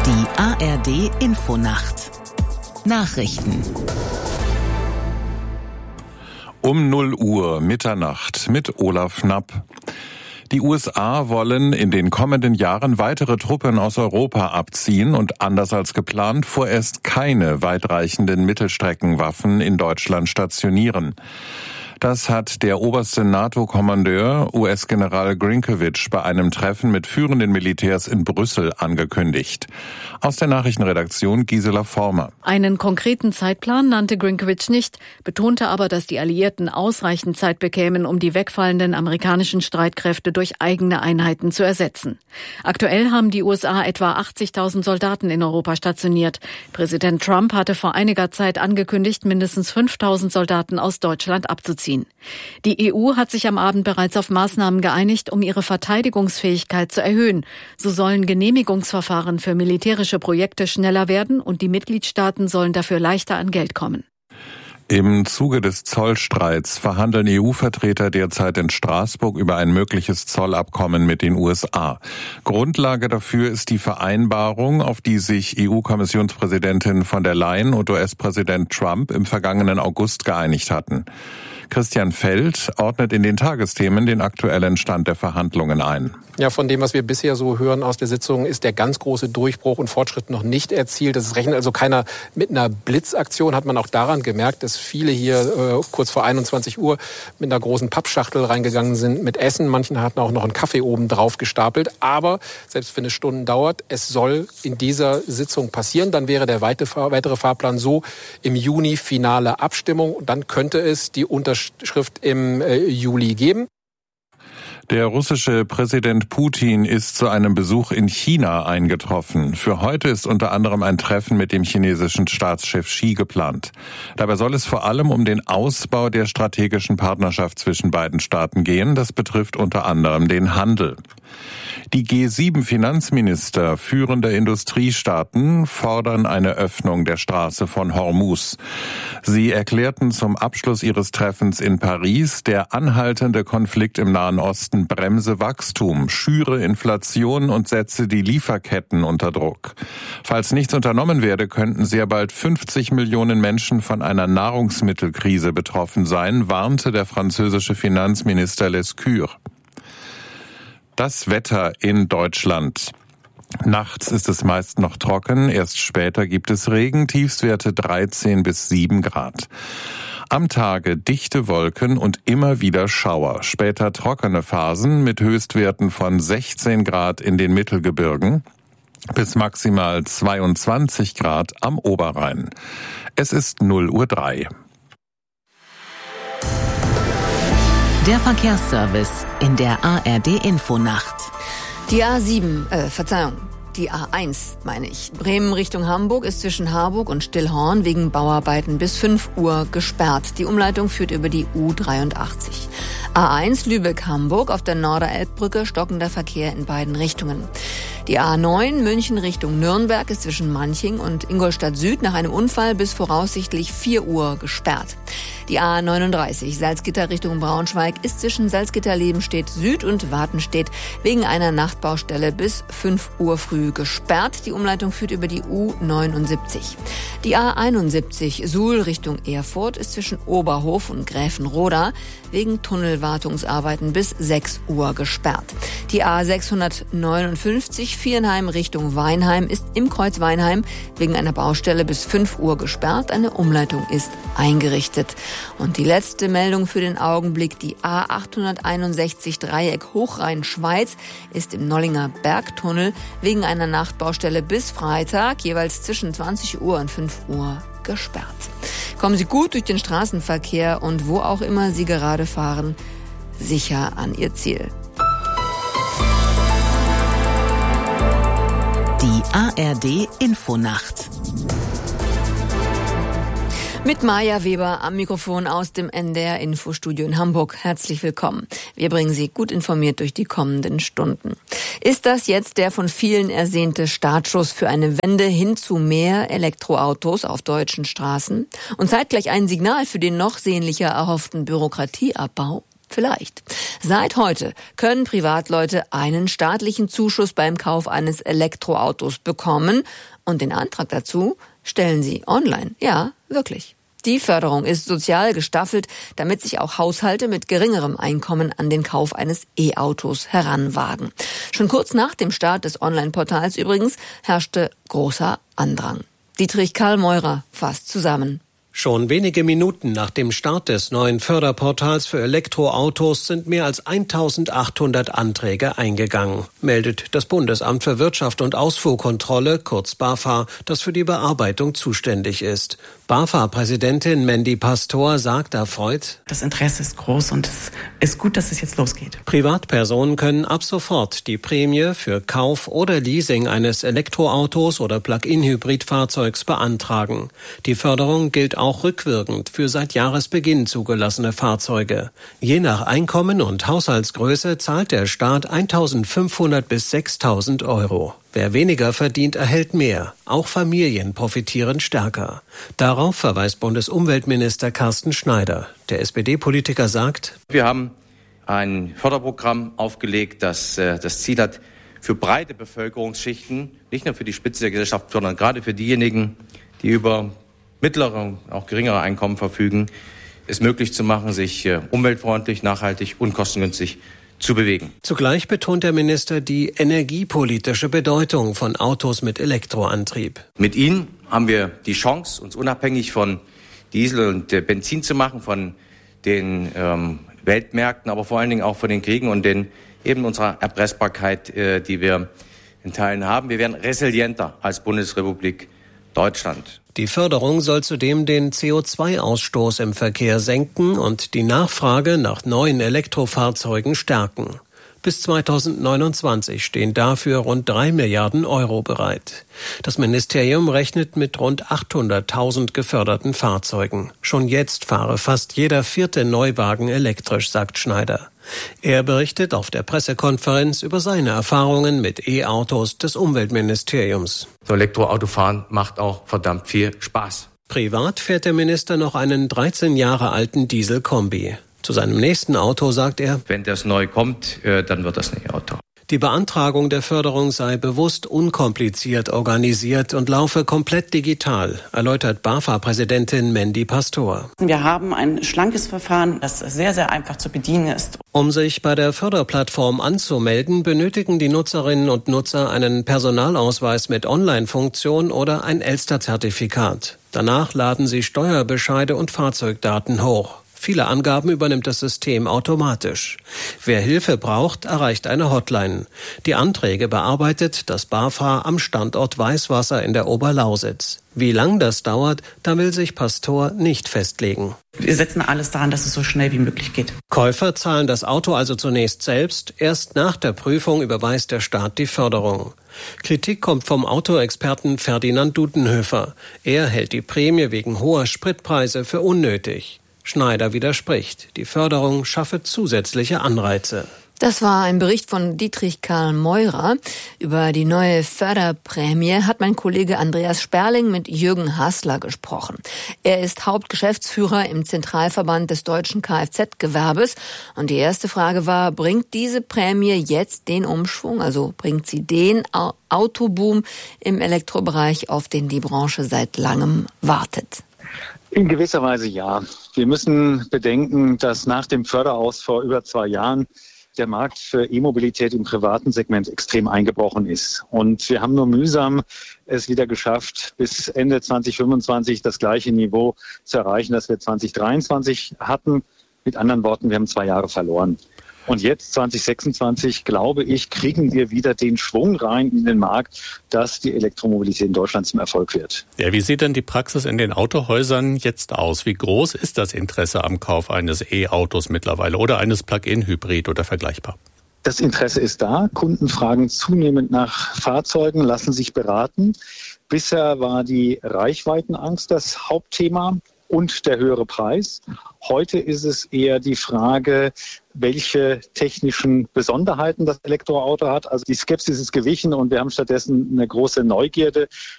Die ARD-Infonacht. Nachrichten. Um 0 Uhr Mitternacht mit Olaf Knapp. Die USA wollen in den kommenden Jahren weitere Truppen aus Europa abziehen und anders als geplant vorerst keine weitreichenden Mittelstreckenwaffen in Deutschland stationieren. Das hat der oberste NATO-Kommandeur, US-General Grynkewitsch, bei einem Treffen mit führenden Militärs in Brüssel angekündigt. Aus der Nachrichtenredaktion Gisela Former. Einen konkreten Zeitplan nannte Grynkewitsch nicht, betonte aber, dass die Alliierten ausreichend Zeit bekämen, um die wegfallenden amerikanischen Streitkräfte durch eigene Einheiten zu ersetzen. Aktuell haben die USA etwa 80.000 Soldaten in Europa stationiert. Präsident Trump hatte vor einiger Zeit angekündigt, mindestens 5.000 Soldaten aus Deutschland abzuziehen. Die EU hat sich am Abend bereits auf Maßnahmen geeinigt, um ihre Verteidigungsfähigkeit zu erhöhen. So sollen Genehmigungsverfahren für militärische Projekte schneller werden und die Mitgliedstaaten sollen dafür leichter an Geld kommen. Im Zuge des Zollstreits verhandeln EU-Vertreter derzeit in Straßburg über ein mögliches Zollabkommen mit den USA. Grundlage dafür ist die Vereinbarung, auf die sich EU-Kommissionspräsidentin von der Leyen und US-Präsident Trump im vergangenen August geeinigt hatten. Christian Feld ordnet in den Tagesthemen den aktuellen Stand der Verhandlungen ein. Ja, von dem, was wir bisher so hören aus der Sitzung, ist der ganz große Durchbruch und Fortschritt noch nicht erzielt. Das rechnet also keiner mit einer Blitzaktion. Hat man auch daran gemerkt, dass viele hier kurz vor 21 Uhr mit einer großen Pappschachtel reingegangen sind mit Essen. Manchen hatten auch noch einen Kaffee oben drauf gestapelt. Aber selbst wenn es Stunden dauert, es soll in dieser Sitzung passieren. Dann wäre der weitere Fahrplan so: im Juni finale Abstimmung. Und dann könnte es die Unterschrift im Juli geben. Der russische Präsident Putin ist zu einem Besuch in China eingetroffen. Für heute ist unter anderem ein Treffen mit dem chinesischen Staatschef Xi geplant. Dabei soll es vor allem um den Ausbau der strategischen Partnerschaft zwischen beiden Staaten gehen. Das betrifft unter anderem den Handel. Die G7-Finanzminister führender Industriestaaten fordern eine Öffnung der Straße von Hormuz. Sie erklärten zum Abschluss ihres Treffens in Paris, der anhaltende Konflikt im Nahen Osten bremse Wachstum, schüre Inflation und setze die Lieferketten unter Druck. Falls nichts unternommen werde, könnten sehr bald 50 Millionen Menschen von einer Nahrungsmittelkrise betroffen sein, warnte der französische Finanzminister Lescure. Das Wetter in Deutschland. Nachts ist es meist noch trocken, erst später gibt es Regen, Tiefstwerte 13 bis 7 Grad. Am Tage dichte Wolken und immer wieder Schauer, später trockene Phasen mit Höchstwerten von 16 Grad in den Mittelgebirgen bis maximal 22 Grad am Oberrhein. Es ist 0:03 Uhr. Der Verkehrsservice in der ARD-Infonacht. Die Die A1, meine ich. Bremen Richtung Hamburg ist zwischen Harburg und Stillhorn wegen Bauarbeiten bis 5 Uhr gesperrt. Die Umleitung führt über die U83. A1 Lübeck-Hamburg auf der Norderelbbrücke stockender Verkehr in beiden Richtungen. Die A9 München Richtung Nürnberg ist zwischen Manching und Ingolstadt Süd nach einem Unfall bis voraussichtlich 4 Uhr gesperrt. Die A39 Salzgitter Richtung Braunschweig ist zwischen Salzgitter-Lebenstedt Süd und Wartenstedt wegen einer Nachtbaustelle bis 5 Uhr früh gesperrt. Die Umleitung führt über die U79. Die A71 Suhl Richtung Erfurt ist zwischen Oberhof und Gräfenroda wegen Tunnelwartungsarbeiten bis 6 Uhr gesperrt. Die A659 Viernheim Richtung Weinheim ist im Kreuz Weinheim wegen einer Baustelle bis 5 Uhr gesperrt. Eine Umleitung ist eingerichtet. Und die letzte Meldung für den Augenblick, die A861 Dreieck Hochrhein-Schweiz ist im Nollinger Bergtunnel wegen einer Nachtbaustelle bis Freitag jeweils zwischen 20 Uhr und 5 Uhr gesperrt. Kommen Sie gut durch den Straßenverkehr und wo auch immer Sie gerade fahren, sicher an Ihr Ziel. Die ARD-Infonacht. Mit Maja Weber am Mikrofon aus dem NDR-Infostudio in Hamburg. Herzlich willkommen. Wir bringen Sie gut informiert durch die kommenden Stunden. Ist das jetzt der von vielen ersehnte Startschuss für eine Wende hin zu mehr Elektroautos auf deutschen Straßen und zeitgleich ein Signal für den noch sehnlicher erhofften Bürokratieabbau? Vielleicht. Seit heute können Privatleute einen staatlichen Zuschuss beim Kauf eines Elektroautos bekommen. Und den Antrag dazu stellen sie online. Ja, wirklich. Die Förderung ist sozial gestaffelt, damit sich auch Haushalte mit geringerem Einkommen an den Kauf eines E-Autos heranwagen. Schon kurz nach dem Start des Online-Portals übrigens herrschte großer Andrang. Dietrich Karl Meurer fasst zusammen. Schon wenige Minuten nach dem Start des neuen Förderportals für Elektroautos sind mehr als 1.800 Anträge eingegangen, meldet das Bundesamt für Wirtschaft und Ausfuhrkontrolle, kurz BAFA, das für die Bearbeitung zuständig ist. BAFA-Präsidentin Mandy Pastor sagt erfreut: Das Interesse ist groß und es ist gut, dass es jetzt losgeht. Privatpersonen können ab sofort die Prämie für Kauf oder Leasing eines Elektroautos oder Plug-in-Hybrid-Fahrzeugs beantragen. Die Förderung gilt auch rückwirkend für seit Jahresbeginn zugelassene Fahrzeuge. Je nach Einkommen und Haushaltsgröße zahlt der Staat 1.500 bis 6.000 Euro. Wer weniger verdient, erhält mehr. Auch Familien profitieren stärker. Darauf verweist Bundesumweltminister Carsten Schneider. Der SPD-Politiker sagt: Wir haben ein Förderprogramm aufgelegt, das das Ziel hat, für breite Bevölkerungsschichten, nicht nur für die Spitze der Gesellschaft, sondern gerade für diejenigen, die über mittlere, auch geringere Einkommen verfügen, es möglich zu machen, sich umweltfreundlich, nachhaltig und kostengünstig zu bewegen. Zugleich betont der Minister die energiepolitische Bedeutung von Autos mit Elektroantrieb. Mit ihnen haben wir die Chance, uns unabhängig von Diesel und Benzin zu machen, von den Weltmärkten, aber vor allen Dingen auch von den Kriegen und eben unserer Erpressbarkeit, die wir in Teilen haben. Wir werden resilienter als Bundesrepublik Deutschland. Die Förderung soll zudem den CO2-Ausstoß im Verkehr senken und die Nachfrage nach neuen Elektrofahrzeugen stärken. Bis 2029 stehen dafür rund 3 Milliarden Euro bereit. Das Ministerium rechnet mit rund 800.000 geförderten Fahrzeugen. Schon jetzt fahre fast jeder 4. Neuwagen elektrisch, sagt Schneider. Er berichtet auf der Pressekonferenz über seine Erfahrungen mit E-Autos des Umweltministeriums. So Elektroautofahren macht auch verdammt viel Spaß. Privat fährt der Minister noch einen 13 Jahre alten Diesel-Kombi. Zu seinem nächsten Auto sagt er: Wenn das neu kommt, dann wird das ein E-Auto. Die Beantragung der Förderung sei bewusst unkompliziert organisiert und laufe komplett digital, erläutert BAFA-Präsidentin Mandy Pastor. Wir haben ein schlankes Verfahren, das sehr, sehr einfach zu bedienen ist. Um sich bei der Förderplattform anzumelden, benötigen die Nutzerinnen und Nutzer einen Personalausweis mit Online-Funktion oder ein Elster-Zertifikat. Danach laden sie Steuerbescheide und Fahrzeugdaten hoch. Viele Angaben übernimmt das System automatisch. Wer Hilfe braucht, erreicht eine Hotline. Die Anträge bearbeitet das BAFA am Standort Weißwasser in der Oberlausitz. Wie lang das dauert, da will sich Pastor nicht festlegen. Wir setzen alles daran, dass es so schnell wie möglich geht. Käufer zahlen das Auto also zunächst selbst. Erst nach der Prüfung überweist der Staat die Förderung. Kritik kommt vom Autoexperten Ferdinand Dudenhöfer. Er hält die Prämie wegen hoher Spritpreise für unnötig. Schneider widerspricht. Die Förderung schaffe zusätzliche Anreize. Das war ein Bericht von Dietrich Karl Meurer. Über die neue Förderprämie hat mein Kollege Andreas Sperling mit Jürgen Hassler gesprochen. Er ist Hauptgeschäftsführer im Zentralverband des deutschen Kfz-Gewerbes. Und die erste Frage war: Bringt diese Prämie jetzt den Umschwung? Also bringt sie den Autoboom im Elektrobereich, auf den die Branche seit langem wartet? In gewisser Weise ja. Wir müssen bedenken, dass nach dem Förderaus vor über 2 Jahren der Markt für E-Mobilität im privaten Segment extrem eingebrochen ist. Und wir haben nur mühsam es wieder geschafft, bis Ende 2025 das gleiche Niveau zu erreichen, das wir 2023 hatten. Mit anderen Worten, wir haben 2 Jahre verloren. Und jetzt, 2026, glaube ich, kriegen wir wieder den Schwung rein in den Markt, dass die Elektromobilität in Deutschland zum Erfolg wird. Ja, wie sieht denn die Praxis in den Autohäusern jetzt aus? Wie groß ist das Interesse am Kauf eines E-Autos mittlerweile oder eines Plug-in-Hybrid oder vergleichbar? Das Interesse ist da. Kunden fragen zunehmend nach Fahrzeugen, lassen sich beraten. Bisher war die Reichweitenangst das Hauptthema und der höhere Preis. Heute ist es eher die Frage, welche technischen Besonderheiten das Elektroauto hat. Also die Skepsis ist gewichen und wir haben stattdessen eine große Neugierde,